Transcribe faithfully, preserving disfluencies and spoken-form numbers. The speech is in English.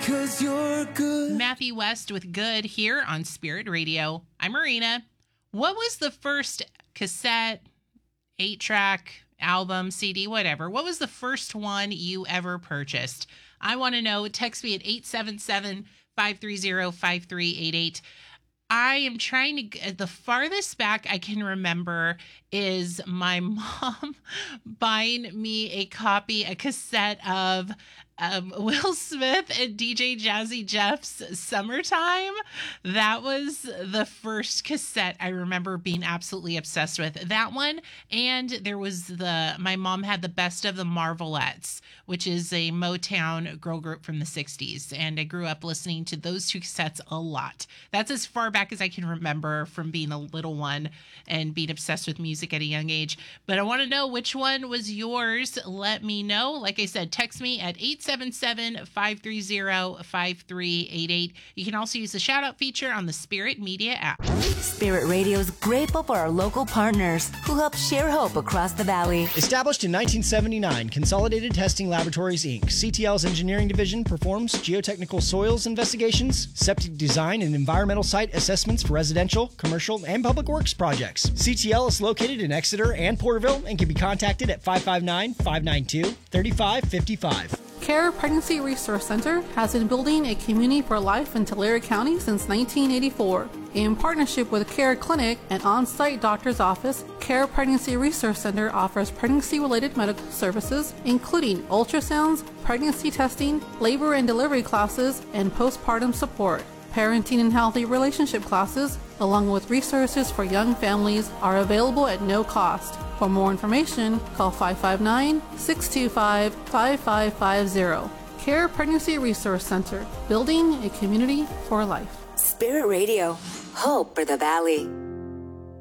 'cause you're good. Matthew West with Good here on Spirit Radio. I'm Marina. What was the first cassette, eight-track, album, C D, whatever? What was the first one you ever purchased? I want to know. Text me at eight seven seven, five three zero, five three eight eight. I am trying to, the farthest back I can remember is my mom buying me a copy, a cassette of um, Will Smith and D J Jazzy Jeff's Summertime. That was the first cassette I remember being absolutely obsessed with. That one, and there was the, my mom had the Best of the Marvelettes, which is a Motown girl group from the sixties, and I grew up listening to those two cassettes a lot. That's as far back as I can remember from being a little one and being obsessed with music at a young age. But I want to know which one was yours. Let me know. Like I said, text me at eight seven seven, five three zero, five three eight eight. You can also use the shout out feature on the Spirit Media app. Spirit Radio is grateful for our local partners who help share hope across the valley. Established in nineteen seventy-nine, Consolidated Testing Laboratories, Incorporated, C T L's engineering division performs geotechnical soils investigations, septic design, and environmental site assessments for residential, commercial, and public works projects. C T L is located in Exeter and Porterville and can be contacted at five five nine, five nine two, three five five five. CARE Pregnancy Resource Center has been building a community for life in Tulare County since nineteen eighty-four. In partnership with CARE Clinic, an on-site doctor's office, CARE Pregnancy Resource Center offers pregnancy-related medical services, including ultrasounds, pregnancy testing, labor and delivery classes, and postpartum support. Parenting and healthy relationship classes, along with resources for young families, are available at no cost. For more information, call five five nine, six two five, five five five zero. CARE Pregnancy Resource Center, building a community for life. Spirit Radio, hope for the valley.